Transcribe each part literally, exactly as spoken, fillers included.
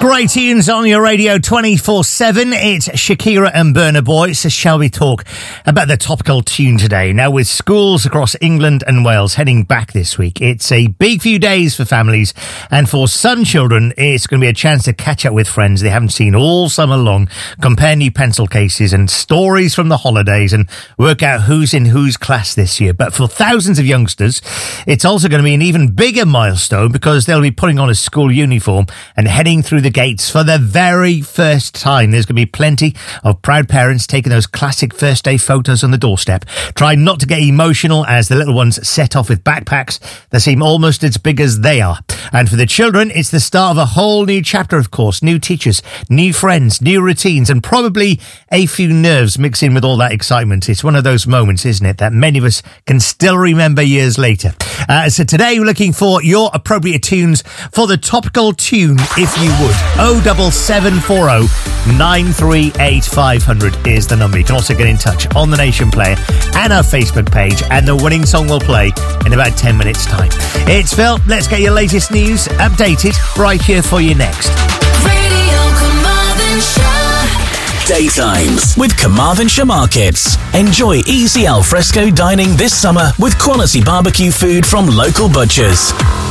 Great tunes on your radio twenty-four seven. It's Shakira and Burna Boy. So shall we talk about the topical tune today? Now, with schools across England and Wales heading back this week, it's a big few days for families. And for some children, it's going to be a chance to catch up with friends they haven't seen all summer long, compare new pencil cases and stories from the holidays and work out who's in whose class this year. But for thousands of youngsters, it's also going to be an even bigger milestone because they'll be putting on a school uniform and heading through the gates for the very first time. There's going to be plenty of proud parents taking those classic first day photos on the doorstep. Try not to get emotional as the little ones set off with backpacks that seem almost as big as they are. And for the children, it's the start of a whole new chapter, of course. New teachers, new friends, new routines, and probably a few nerves mixed in with all that excitement. It's one of those moments, isn't it, that many of us can still remember years later. Uh, so today we're looking for your appropriate tunes for the topical tune, if you would. oh seven seven four oh nine three eight five hundred is the number. You can also get in touch on the Nation Player and our Facebook page, and the winning song will play in about ten minutes time. It's Phil. Let's get your latest news updated right here for you next. Radio Carmarthenshire. Daytimes with Carmarthenshire Markets. Enjoy easy alfresco dining this summer with quality barbecue food from local butchers.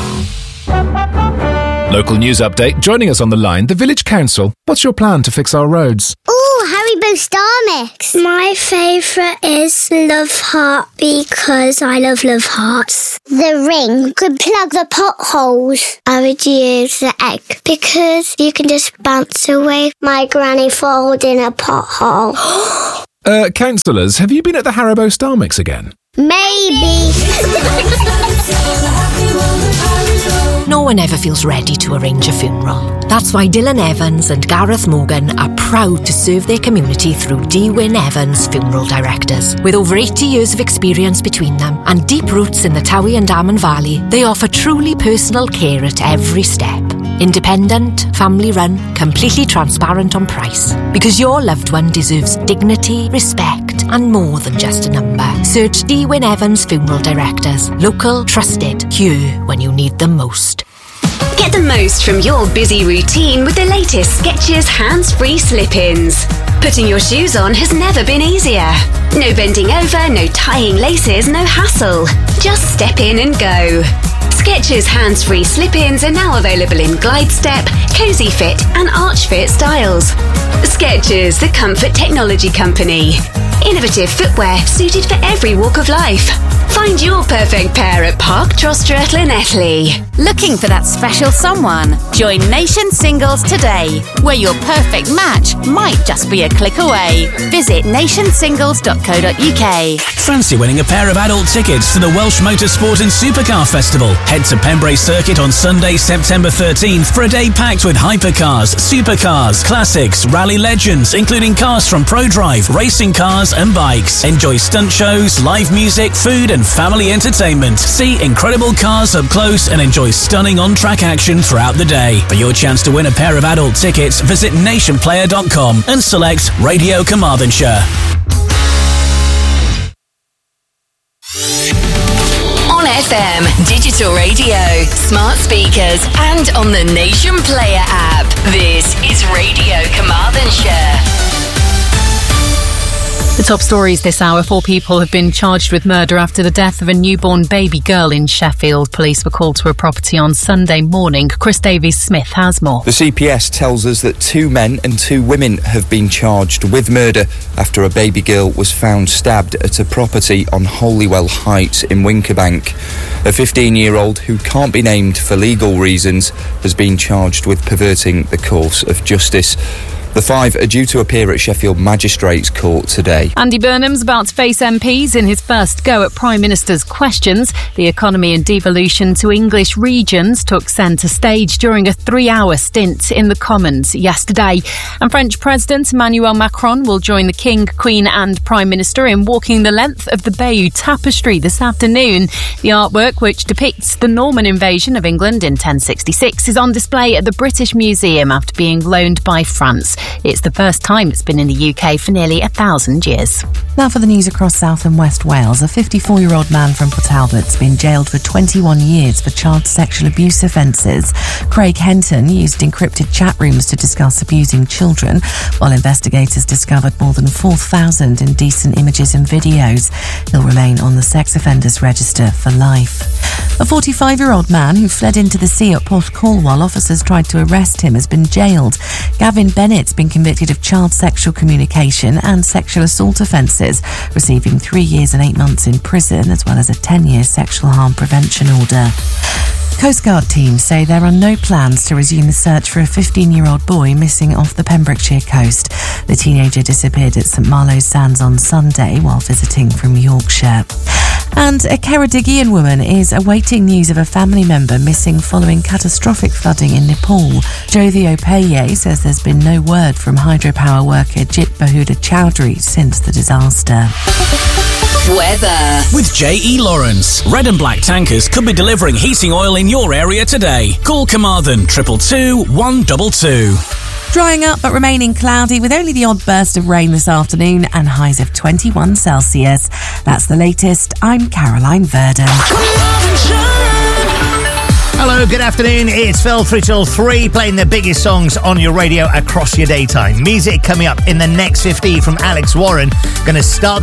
Local news update. Joining us on the line, the Village Council. What's your plan to fix our roads? Ooh, Haribo Star Mix. My favourite is Love Heart because I love Love Hearts. The ring could plug the potholes. I would use the egg because you can just bounce away my granny falls in a pothole. uh, councillors, have you been at the Haribo Star Mix again? Maybe. No one ever feels ready to arrange a funeral. That's why Dylan Evans and Gareth Morgan are proud to serve their community through D. Wyn Evans Funeral Directors. With over eighty years of experience between them and deep roots in the Towie and Amman Valley, they offer truly personal care at every step. Independent, family-run, completely transparent on price. Because your loved one deserves dignity, respect, and more than just a number. Search D. Wyn Evans Funeral Directors. Local, trusted, here when you need them most. Get the most from your busy routine with the latest Skechers hands-free slip-ins. Putting your shoes on has never been easier. No bending over, no tying laces, no hassle. Just step in and go. Skechers hands-free slip-ins are now available in Glide Step, Cozy Fit and Arch Fit styles. Skechers, the comfort technology company. Innovative footwear suited for every walk of life. Find your perfect pair at Park Trostre Llanelli. Looking for that special someone? Join Nation Singles today, where your perfect match might just be a click away. Visit nation singles dot co dot uk. Fancy winning a pair of adult tickets to the Welsh Motorsport and Supercar Festival? Head to Pembrey Circuit on Sunday, September thirteenth for a day packed with hypercars, supercars, classics, rally legends, including cars from ProDrive, racing cars and bikes. Enjoy stunt shows, live music, food and family entertainment. See incredible cars up close and enjoy stunning on-track action throughout the day. For your chance to win a pair of adult tickets, visit nation player dot com and select Radio Carmarthenshire. On F M, digital radio, smart speakers, and on the Nation Player app. This is Radio Carmarthenshire. The top stories this hour. Four people have been charged with murder after the death of a newborn baby girl in Sheffield. Police were called to a property on Sunday morning. Chris Davies-Smith has more. The C P S tells us that two men and two women have been charged with murder after a baby girl was found stabbed at a property on Holywell Heights in Winkerbank. A fifteen-year-old who can't be named for legal reasons has been charged with perverting the course of justice. The five are due to appear at Sheffield Magistrates Court today. Andy Burnham's about to face M Ps in his first go at Prime Minister's questions. The economy and devolution to English regions took centre stage during a three-hour stint in the Commons yesterday. And French President Emmanuel Macron will join the King, Queen and Prime Minister in walking the length of the Bayeux Tapestry this afternoon. The artwork, which depicts the Norman invasion of England in ten sixty-six, is on display at the British Museum after being loaned by France. It's the first time it's been in the U K for nearly a thousand years. Now for the news across South and West Wales. A fifty-four-year-old man from Port Talbot's been jailed for twenty-one years for child sexual abuse offences. Craig Henton used encrypted chat rooms to discuss abusing children, while investigators discovered more than four thousand indecent images and videos. He'll remain on the sex offenders register for life. A forty-five-year-old man who fled into the sea at Port Call while officers tried to arrest him has been jailed. Gavin Bennett's been convicted of child sexual communication and sexual assault offences, receiving three years and eight months in prison as well as a ten-year sexual harm prevention order. Coast Guard teams say there are no plans to resume the search for a fifteen-year-old boy missing off the Pembrokeshire coast. The teenager disappeared at St Marlo's Sands on Sunday while visiting from Yorkshire. And a Ceredigion woman is awaiting news of a family member missing following catastrophic flooding in Nepal. Jyothi Opeye says there's been no word from hydropower worker Jit Bahuda Chowdhury since the disaster. Weather. With J E Lawrence, Red and Black Tankers could be delivering heating oil in your area today. Call Carmarthen triple two one two two. Drying up but remaining cloudy with only the odd burst of rain this afternoon and highs of twenty-one Celsius. That's the latest. I'm Caroline Verdon. Hello, good afternoon. It's Phil three till three, playing the biggest songs on your radio across your daytime. Music coming up in the next fifty from Alex Warren. Going to start the